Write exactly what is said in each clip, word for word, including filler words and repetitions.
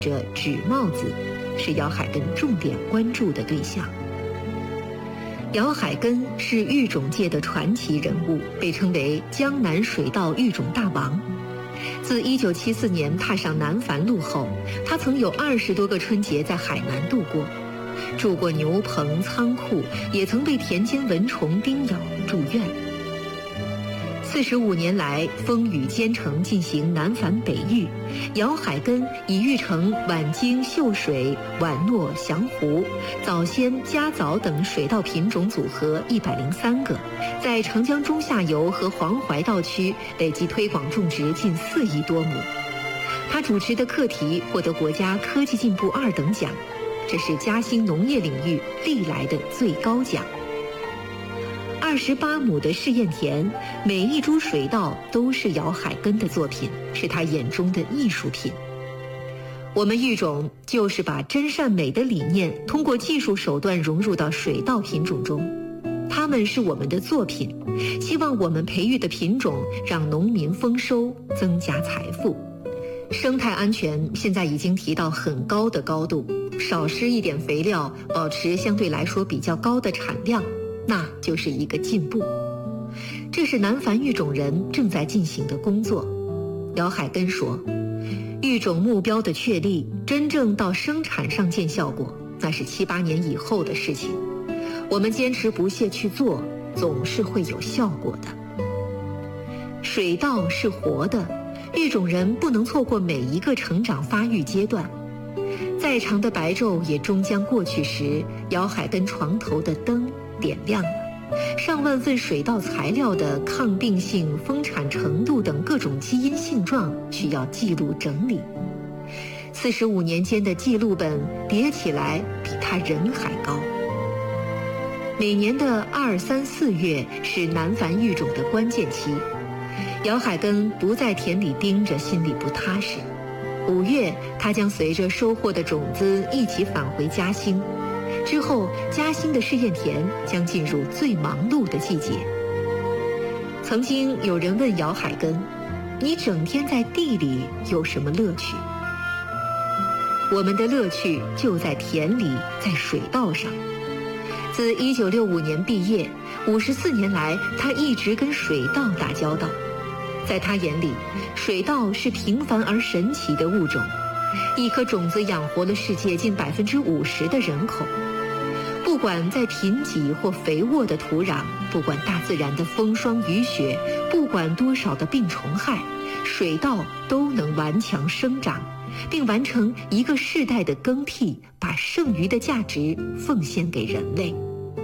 着纸帽子，是姚海根重点关注的对象。姚海根是育种界的传奇人物，被称为江南水稻育种大王。自一九七四年踏上南繁路后，他曾有二十多个春节在海南度过，住过牛棚、仓库，也曾被田间蚊虫叮咬住院。四十五年来，风雨兼程进行南繁北育，姚海根已育成晚经、秀水、宛诺、祥湖、早先、嘉枣等水稻品种组合一百零三个，在长江中下游和黄淮道区累计推广种植近四亿多亩。他主持的课题获得国家科技进步二等奖，这是嘉兴农业领域历来的最高奖。二十八亩的试验田，每一株水稻都是姚海根的作品，是他眼中的艺术品。我们育种就是把真善美的理念通过技术手段融入到水稻品种中，它们是我们的作品，希望我们培育的品种让农民丰收，增加财富。生态安全现在已经提到很高的高度，少施一点肥料，保持相对来说比较高的产量，那就是一个进步。这是南繁育种人正在进行的工作。姚海根说，育种目标的确立，真正到生产上见效果，那是七八年以后的事情。我们坚持不懈去做，总是会有效果的。水稻是活的，育种人不能错过每一个成长发育阶段。再长的白昼也终将过去时，姚海根床头的灯点亮了，上万份水稻材料的抗病性、丰产程度等各种基因性状需要记录整理。四十五年间的记录本叠起来比他人还高。每年的二三四月是南繁育种的关键期，姚海根不在田里盯着，心里不踏实。五月，他将随着收获的种子一起返回嘉兴。之后，嘉兴的试验田将进入最忙碌的季节。曾经有人问姚海根：“你整天在地里有什么乐趣？”我们的乐趣就在田里，在水稻上。自一九六五年毕业，五十四年来，他一直跟水稻打交道。在他眼里，水稻是平凡而神奇的物种，一颗种子养活了世界近百分之五十的人口。不管在贫瘠或肥沃的土壤，不管大自然的风霜雨雪，不管多少的病虫害，水稻都能顽强生长，并完成一个世代的更替，把剩余的价值奉献给人类。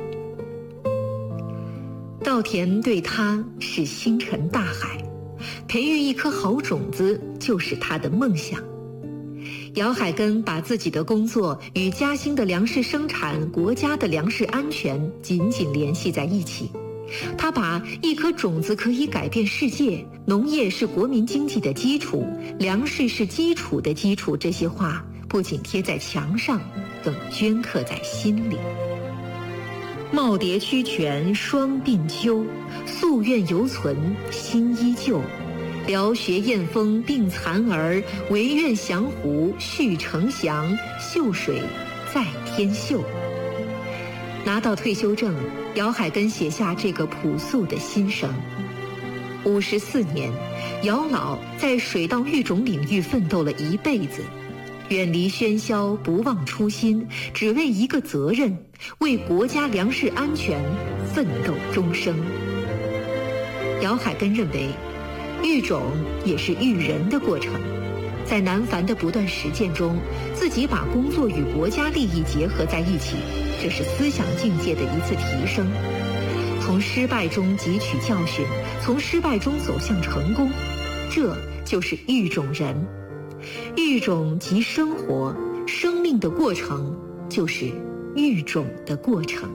稻田对他是星辰大海，培育一颗好种子就是他的梦想。姚海根把自己的工作与嘉兴的粮食生产、国家的粮食安全紧紧联系在一起。他把一颗种子可以改变世界，农业是国民经济的基础，粮食是基础的基础，这些话不仅贴在墙上，更镌刻在心里。耄耋屈泉双鬓秋，夙愿犹存心依旧。聊学燕风并残儿，惟愿降湖续成祥，秀水在天秀。拿到退休证，姚海根写下这个朴素的心声。五十四年，姚老在水稻育种领域奋斗了一辈子，远离喧嚣，不忘初心，只为一个责任，为国家粮食安全奋斗终生。姚海根认为，育种也是育人的过程，在南繁的不断实践中，自己把工作与国家利益结合在一起，这是思想境界的一次提升。从失败中汲取教训，从失败中走向成功，这就是育种人。育种即生活，生命的过程就是育种的过程。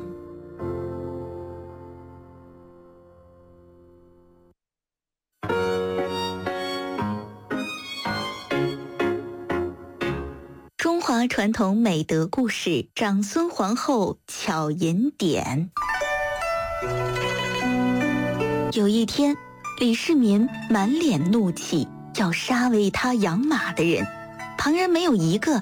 中华传统美德故事，长孙皇后巧饮点。有一天，李世民满脸怒气，要杀为他养马的人， 旁人没有一个